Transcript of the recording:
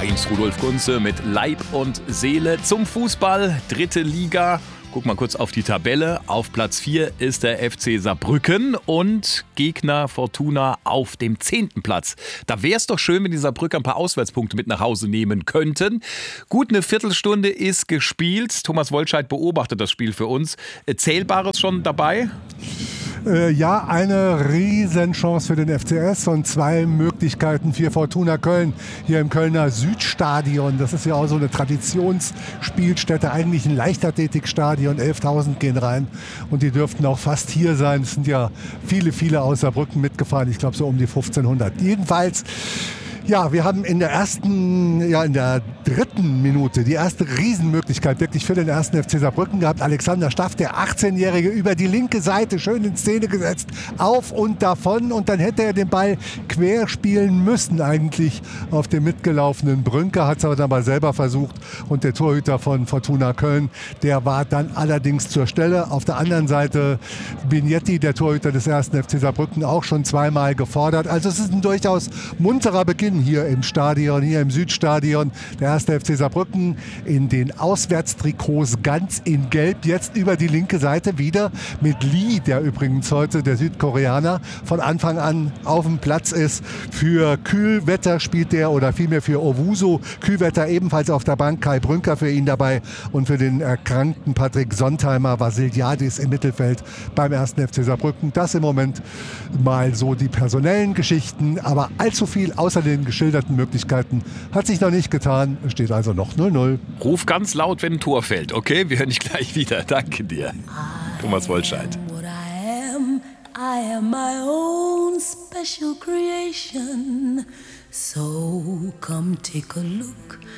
1 Rudolf Kunze mit Leib und Seele zum Fußball, 3. Liga. Guck mal kurz auf die Tabelle. Auf Platz 4 ist der FC Saarbrücken und Gegner Fortuna auf dem 10. Platz. Da wäre es doch schön, wenn die Saarbrücker ein paar Auswärtspunkte mit nach Hause nehmen könnten. Gut, eine Viertelstunde ist gespielt. Thomas Wollscheid beobachtet das Spiel für uns. Zählbares schon dabei? Ja, eine Riesenchance für den FCS und 2 Möglichkeiten für Fortuna Köln hier im Kölner Südstadion. Das ist ja auch so eine Traditionsspielstätte, eigentlich ein Leichtathletikstadion. 11.000 gehen rein und die dürften auch fast hier sein. Es sind ja viele aus Saarbrücken mitgefahren. Ich glaube so um die 1500. Jedenfalls, ja, wir haben in der 3. Minute die erste Riesenmöglichkeit wirklich für den 1. FC Saarbrücken gehabt. Alexander Staff, der 18-Jährige, über die linke Seite schön in Szene gesetzt, auf und davon, und dann hätte er den Ball quer spielen müssen eigentlich auf dem mitgelaufenen Brünker, hat es aber dann mal selber versucht, und der Torhüter von Fortuna Köln, der war dann allerdings zur Stelle. Auf der anderen Seite Vignetti, der Torhüter des 1. FC Saarbrücken, auch schon 2-mal gefordert. Also es ist ein durchaus munterer Beginn hier im Stadion, hier im Südstadion. Der 1. FC Saarbrücken in den Auswärtstrikots ganz in Gelb. Jetzt über die linke Seite wieder mit Lee, der übrigens heute, der Südkoreaner, von Anfang an auf dem Platz ist. Für Kühlwetter spielt der, oder vielmehr für Owusu. Kühlwetter ebenfalls auf der Bank. Kai Brünker für ihn dabei und für den erkrankten Patrick Sontheimer, Vasiliadis im Mittelfeld beim 1. FC Saarbrücken. Das im Moment mal so die personellen Geschichten, aber allzu viel außer den geschilderten Möglichkeiten hat sich noch nicht getan. Es steht also noch 0-0. Ruf ganz laut, wenn ein Tor fällt, okay? Wir hören dich gleich wieder. Danke dir. Thomas Wollscheid. I am my own special creation. So come take a look